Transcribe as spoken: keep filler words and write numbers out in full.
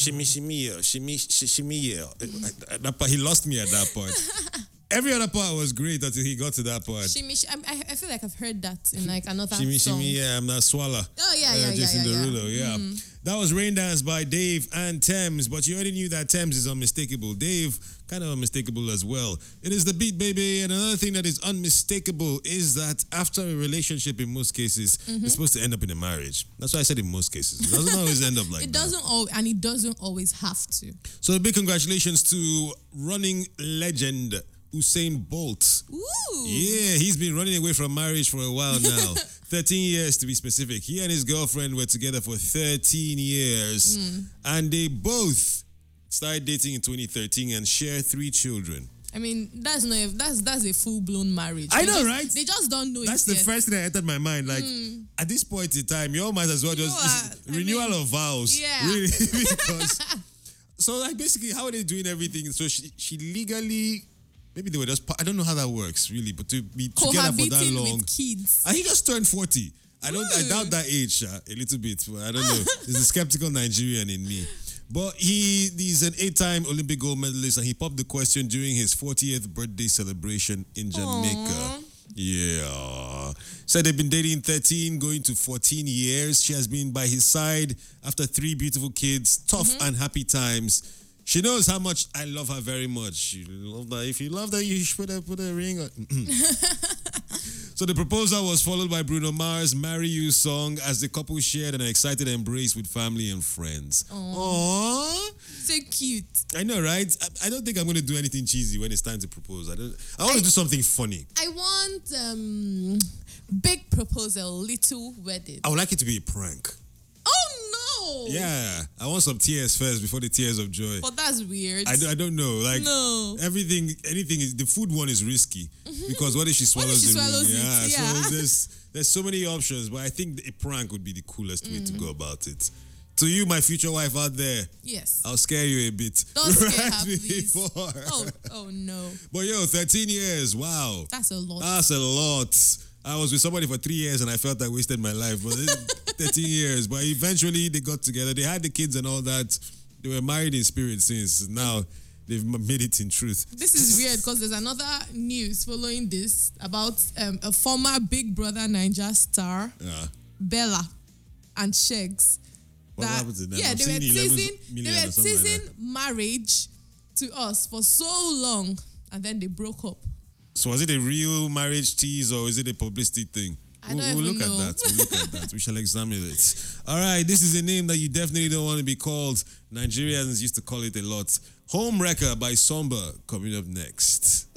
shimmy, shimmy, yeah, shimmy, sh- shimmy, yeah. That part, he lost me at that point. Every other part was great until he got to that part. Shimmy, sh- I, I feel like I've heard that in like another Shimmy, song. shimmy, yeah, I'm not swallow. Oh, yeah, yeah, uh, yeah, Jason yeah, yeah. Derulo, yeah. Mm. That was Rain Dance by Dave and Thames, but you already knew that Thames is unmistakable. Dave, kind of unmistakable as well. It is the beat, baby, and another thing that is unmistakable is that after a relationship, in most cases, Mm-hmm. it's supposed to end up in a marriage. That's why I said in most cases. It doesn't always end up like It that. doesn't al- and it doesn't always have to. So a big congratulations to running legend Usain Bolt. Ooh. Yeah, he's been running away from marriage for a while now. thirteen years to be specific. He and his girlfriend were together for thirteen years. Mm. And they both started dating in twenty thirteen and share three children. I mean, that's not a, that's that's a full blown marriage. I They know, just- right? They just don't know That's it the yet. first thing that entered my mind. Like, at this point in time, you all might as well just know what? I renewal mean, of vows. yeah. Really, because so like basically how are they doing everything? So she she legally maybe they were just I don't know how that works really, but to be together for that Cohabiting long. with kids. And he just turned forty. I don't I Ooh. doubt that age uh, a little bit. But I don't know. There's a skeptical Nigerian in me. But he he's an eight-time Olympic gold medalist, and he popped the question during his fortieth birthday celebration in Jamaica. Aww. Yeah. Said they've been dating thirteen, going to fourteen years. She has been by his side after three beautiful kids, tough Mm-hmm. and happy times. She knows how much I love her very much. You love that. If you love that, you should put a, put a ring on. So the proposal was followed by Bruno Mars' Marry You song as the couple shared an excited embrace with family and friends. Aww. So cute. I know, right? I, I don't think I'm going to do anything cheesy when it's time to propose. I don't. I want to do something funny. I want um big proposal, little wedding. I would like it to be a prank. Oh no! Yeah, I want some tears first before the tears of joy. But that's weird. I, do, I don't know. Like No. everything, anything is the food one is risky because what if she swallows she the ring? swallows it? Yeah, Yeah. so there's there's so many options, but I think a prank would be the coolest way to go about it. To you, my future wife out there, Yes. I'll scare you a bit. Don't scare right her, please. before. Oh, oh no. But yo, thirteen years, wow. That's a lot. That's a lot. I was with somebody for three years and I felt I wasted my life. But it's thirteen years. But eventually they got together. They had the kids and all that. They were married in spirit since. Now they've m- made it in truth. This is weird because there's another news following this about um, a former Big Brother Ninja star, Yeah. Bella, and Shegs. What that- happened to them? Yeah, I've they were seen eleven teasing. They million were or something like teasing marriage to us for so long, and then they broke up. So was it a real marriage tease or is it a publicity thing? I We'll, don't we'll even look know. at that. We'll look at that. We shall examine it. All right, this is a name that you definitely don't want to be called. Nigerians used to call it a lot. Home Wrecker by Somber coming up next.